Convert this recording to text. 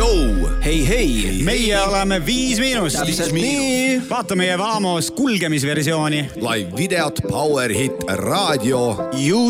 Hei, meie oleme 5 Miinust. Täpselt nii. Vaata meie Vaamos kulgemisversiooni. Live videot, Power Hit Radio.